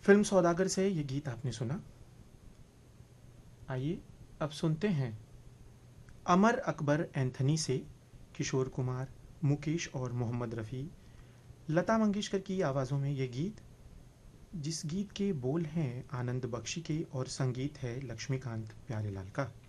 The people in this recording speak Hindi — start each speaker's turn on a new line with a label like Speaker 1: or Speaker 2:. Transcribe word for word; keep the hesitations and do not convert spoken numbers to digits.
Speaker 1: फिल्म सौदागर से ये गीत आपने सुना। आइए अब सुनते हैं अमर अकबर एंथनी से किशोर कुमार, मुकेश और मोहम्मद रफ़ी, लता मंगेशकर की आवाज़ों में ये गीत, जिस गीत के बोल हैं आनंद बख्शी के और संगीत है लक्ष्मीकांत प्यारेलाल का।